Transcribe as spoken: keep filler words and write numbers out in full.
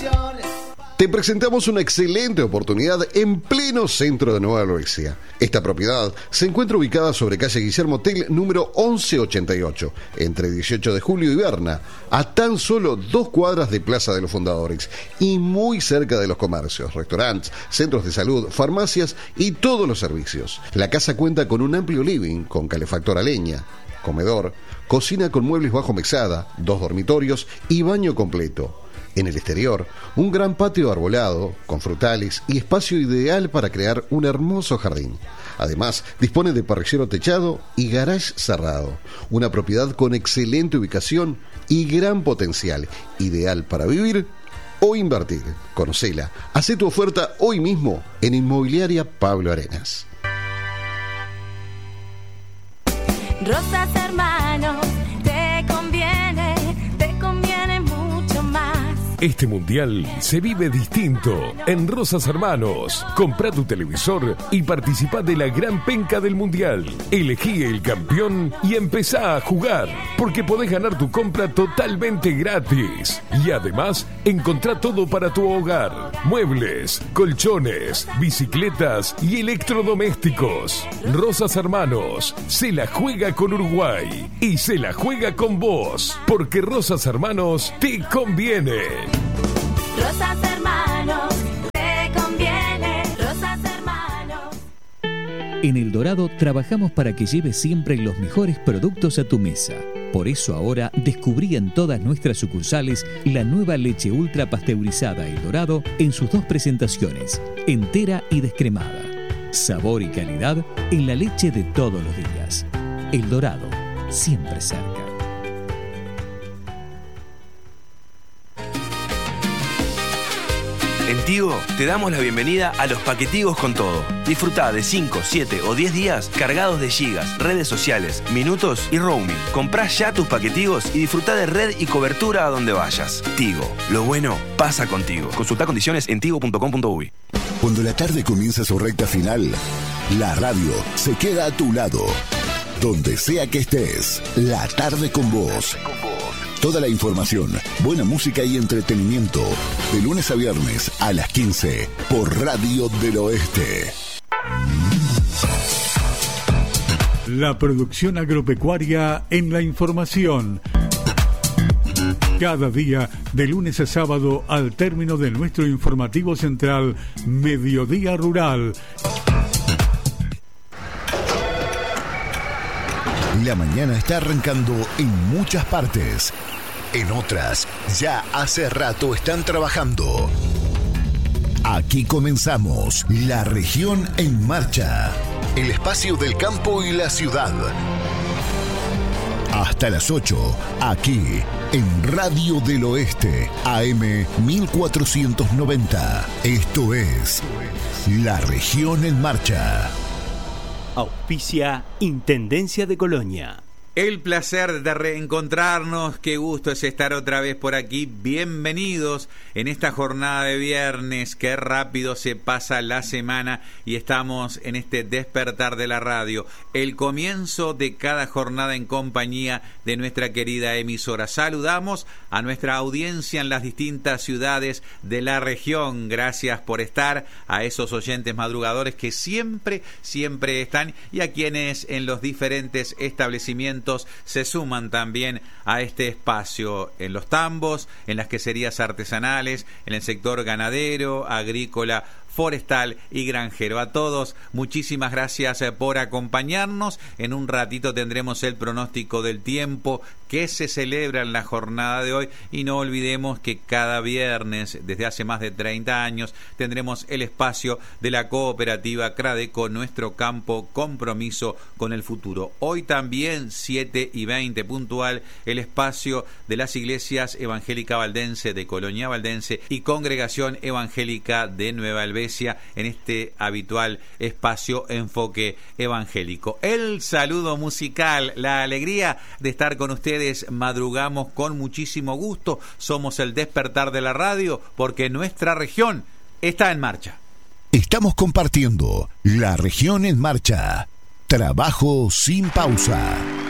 vacaciones. Te presentamos una excelente oportunidad en pleno centro de Nueva Helvecia. Esta propiedad se encuentra ubicada sobre calle Guillermo Tell, número once ochenta y ocho, entre dieciocho de julio y Berna, a tan solo dos cuadras de Plaza de los Fundadores y muy cerca de los comercios, restaurantes, centros de salud, farmacias y todos los servicios. La casa cuenta con un amplio living con calefactor a leña, comedor, cocina con muebles bajo mesada, dos dormitorios y baño completo. En el exterior, un gran patio arbolado, con frutales y espacio ideal para crear un hermoso jardín. Además, dispone de parrillero techado y garage cerrado. Una propiedad con excelente ubicación y gran potencial, ideal para vivir o invertir. Conocela. Hacé tu oferta hoy mismo en Inmobiliaria Pablo Arenas. Rosas Hermanos, te conviene, te conviene mucho más. Este mundial se vive distinto en Rosas Hermanos. Comprá tu televisor y participá de la gran penca del mundial. Elegí el campeón y empezá a jugar, porque podés ganar tu compra totalmente gratis. Y además, encontrá todo para tu hogar: muebles, colchones, bicicletas y electrodomésticos. Rosas Hermanos se la juega con Uruguay y se la juega con vos, porque Rosas Hermanos te conviene. Rosas Hermanos, te conviene. Rosas Hermanos. En El Dorado trabajamos para que lleves siempre los mejores productos a tu mesa. Por eso ahora descubrí en todas nuestras sucursales la nueva leche ultra pasteurizada El Dorado en sus dos presentaciones, entera y descremada. Sabor y calidad en la leche de todos los días. El Dorado, siempre cerca. En Tigo te damos la bienvenida a los paquetigos con todo. Disfrutá de cinco, siete o diez días cargados de gigas, redes sociales, minutos y roaming. Comprá ya tus paquetigos y disfrutá de red y cobertura a donde vayas. Tigo, lo bueno pasa contigo. Consultá condiciones en tigo punto com punto uy. Cuando la tarde comienza su recta final, la radio se queda a tu lado. Donde sea que estés, la tarde con vos. Toda la información, buena música y entretenimiento, de lunes a viernes a las quince por Radio del Oeste. La producción agropecuaria en la información. Cada día, de lunes a sábado, al término de nuestro informativo central, Mediodía Rural. La mañana está arrancando en muchas partes. En otras, ya hace rato están trabajando. Aquí comenzamos La Región en Marcha, el espacio del campo y la ciudad. Hasta las ocho, aquí en Radio del Oeste, A M mil cuatrocientos noventa. Esto es La Región en Marcha. Auspicia Intendencia de Colonia. El placer de reencontrarnos, qué gusto es estar otra vez por aquí. Bienvenidos en esta jornada de viernes, qué rápido se pasa la semana y estamos en este despertar de la radio, el comienzo de cada jornada en compañía de nuestra querida emisora. Saludamos a nuestra audiencia en las distintas ciudades de la región, gracias por estar, a esos oyentes madrugadores que siempre, siempre están y a quienes en los diferentes establecimientos se suman también a este espacio en los tambos, en las queserías artesanales, en el sector ganadero, agrícola, forestal y granjero. A todos, muchísimas gracias por acompañarnos. En un ratito tendremos el pronóstico del tiempo que se celebra en la jornada de hoy y no olvidemos que cada viernes, desde hace más de treinta años, tendremos el espacio de la cooperativa Cradeco, nuestro campo compromiso con el futuro. Hoy también, siete y veinte puntual, el espacio de las iglesias Evangélica Valdense de Colonia Valdense y Congregación Evangélica de Nueva Helvecia en este habitual espacio Enfoque Evangélico. El saludo musical, la alegría de estar con ustedes. Madrugamos con muchísimo gusto. Somos el despertar de la radio porque nuestra región está en marcha. Estamos compartiendo La Región en Marcha. Trabajo sin pausa.